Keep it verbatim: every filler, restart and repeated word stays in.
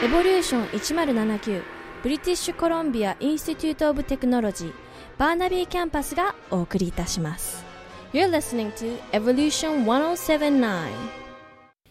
エボリューションいちまるななきゅうブリティッシュコロンビアインスティテュートオブテクノロジーバーナビーキャンパスがお送りいたします。 You're listening to Evolution ひゃくななじゅうなな